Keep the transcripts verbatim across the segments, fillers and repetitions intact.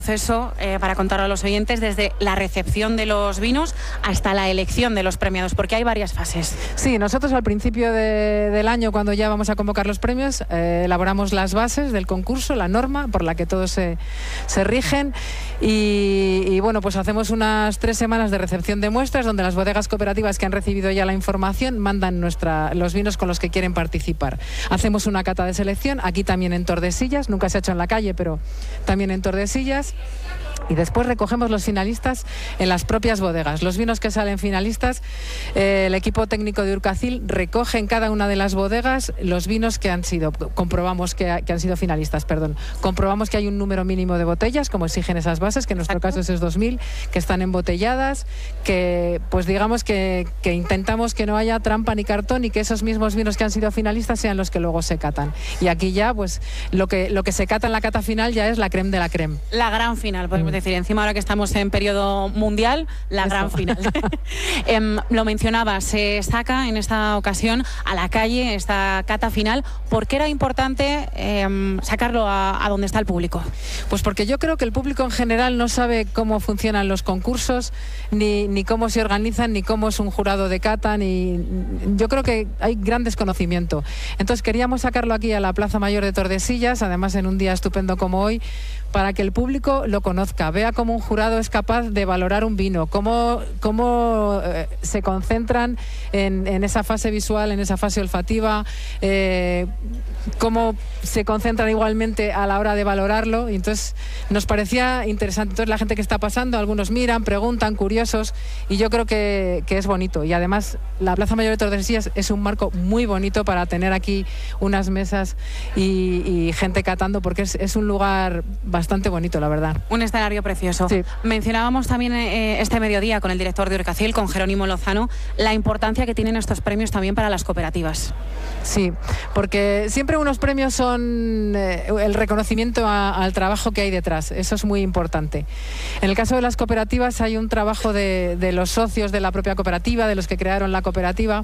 proceso eh, para contarlo a los oyentes, desde la recepción de los vinos hasta la elección de los premiados, porque hay varias fases. Sí, nosotros al principio de, del año, cuando ya vamos a convocar los premios, eh, elaboramos las bases del concurso, la norma por la que todos se, se rigen y, y bueno, pues hacemos unas tres semanas de recepción de muestras donde las bodegas cooperativas que han recibido ya la información mandan nuestra, los vinos con los que quieren participar. Hacemos una cata de selección, aquí también en Tordesillas, nunca se ha hecho en la calle, pero también en Tordesillas. Y después recogemos los finalistas en las propias bodegas. Los vinos que salen finalistas, eh, el equipo técnico de Urcacil recoge en cada una de las bodegas los vinos que han sido, comprobamos que, que han sido finalistas, perdón. Comprobamos que hay un número mínimo de botellas, como exigen esas bases, que en nuestro Exacto. caso es dos mil, que están embotelladas, que pues digamos que, que intentamos que no haya trampa ni cartón y que esos mismos vinos que han sido finalistas sean los que luego se catan. Y aquí ya, pues lo que, lo que se cata en la cata final ya es la crème de la crème. La gran final, podemos decir. Encima ahora que estamos en periodo mundial, la Eso. gran final. eh, lo mencionaba, se saca en esta ocasión a la calle esta cata final. ¿Por qué era importante eh, sacarlo a, a donde está el público? Pues porque yo creo que el público en general no sabe cómo funcionan los concursos, ni, ni cómo se organizan, ni cómo es un jurado de cata, ni yo creo que hay gran desconocimiento. Entonces queríamos sacarlo aquí a la Plaza Mayor de Tordesillas, además en un día estupendo como hoy, para que el público lo conozca, vea cómo un jurado es capaz de valorar un vino, cómo, cómo eh, se concentran en, en esa fase visual, en esa fase olfativa, eh, cómo se concentran igualmente a la hora de valorarlo. Y entonces nos parecía interesante. Entonces la gente que está pasando, algunos miran, preguntan, curiosos, y yo creo que, que es bonito. Y además la Plaza Mayor de Tordesillas es un marco muy bonito para tener aquí unas mesas y, y gente catando, porque es, es un lugar bastante bonito, la verdad. Un escenario precioso. Sí. Mencionábamos también eh, este mediodía con el director de Urcacil, con Jerónimo Lozano, la importancia que tienen estos premios también para las cooperativas. Sí, porque siempre unos premios son eh, el reconocimiento a, al trabajo que hay detrás. Eso es muy importante. En el caso de las cooperativas hay un trabajo de, de los socios de la propia cooperativa, de los que crearon la cooperativa.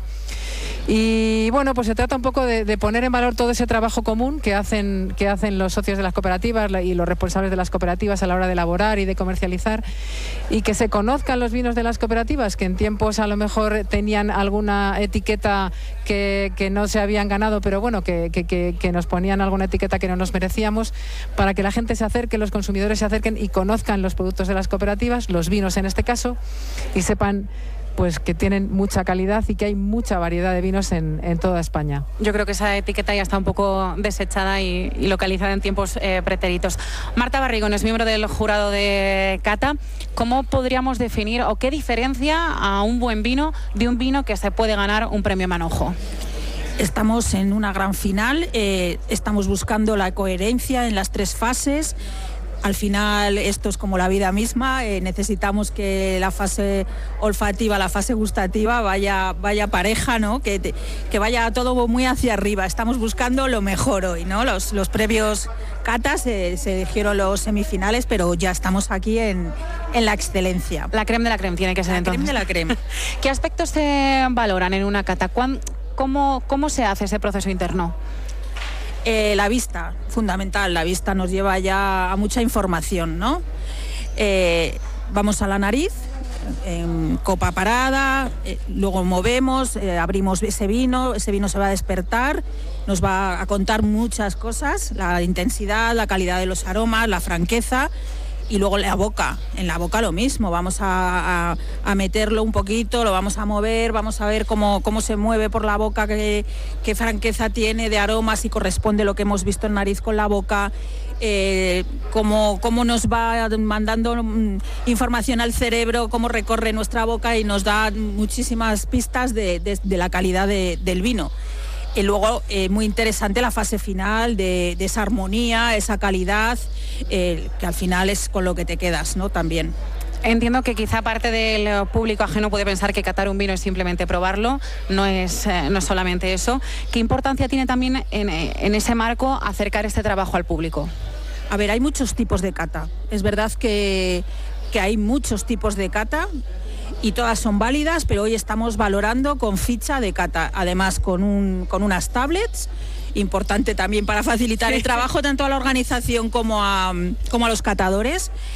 Y bueno, pues se trata un poco de, de poner en valor todo ese trabajo común que hacen, que hacen los socios de las cooperativas y los responsables de las cooperativas a la hora de elaborar y de comercializar, y que se conozcan los vinos de las cooperativas, que en tiempos a lo mejor tenían alguna etiqueta que, que no se habían ganado, pero bueno, que, que, que, que nos ponían alguna etiqueta que no nos merecíamos, para que la gente se acerque, los consumidores se acerquen y conozcan los productos de las cooperativas, los vinos en este caso, y sepan pues que tienen mucha calidad y que hay mucha variedad de vinos en, en toda España. Yo creo que esa etiqueta ya está un poco desechada y, y localizada en tiempos eh, pretéritos. Marta Barrigón es miembro del jurado de cata. ¿Cómo podríamos definir o qué diferencia a un buen vino de un vino que se puede ganar un premio Manojo? Estamos en una gran final, eh, estamos buscando la coherencia en las tres fases. Al final esto es como la vida misma, eh, necesitamos que la fase olfativa, la fase gustativa vaya, vaya pareja, ¿no? Que, te, que vaya todo muy hacia arriba. Estamos buscando lo mejor hoy, ¿no? Los, los previos catas eh, se eligieron los semifinales, pero ya estamos aquí en, en la excelencia. La crème de la crème tiene que ser la entonces. La crème de la crème. ¿Qué aspectos se valoran en una cata? ¿Cómo, cómo se hace ese proceso interno? Eh, la vista, fundamental, la vista nos lleva ya a mucha información, ¿no? Eh, vamos a la nariz, en copa parada, eh, luego movemos, eh, abrimos ese vino, ese vino se va a despertar, nos va a contar muchas cosas, la intensidad, la calidad de los aromas, la franqueza. Y luego la boca, en la boca lo mismo, vamos a, a, a meterlo un poquito, lo vamos a mover, vamos a ver cómo, cómo se mueve por la boca, qué, qué franqueza tiene de aromas, si corresponde lo que hemos visto en nariz con la boca, eh, cómo, cómo nos va mandando mm, información al cerebro, cómo recorre nuestra boca y nos da muchísimas pistas de, de, de la calidad de, del vino. Y luego, eh, muy interesante la fase final de, de esa armonía, esa calidad, eh, que al final es con lo que te quedas, ¿no? También. Entiendo que quizá parte del público ajeno puede pensar que catar un vino es simplemente probarlo, no es, eh, no es solamente eso. ¿Qué importancia tiene también en, en ese marco acercar este trabajo al público? A ver, hay muchos tipos de cata. Es verdad que, que hay muchos tipos de cata, y todas son válidas, pero hoy estamos valorando con ficha de cata, además con, un, con unas tablets importante también para facilitar sí. el trabajo tanto a la organización como a, como a los catadores.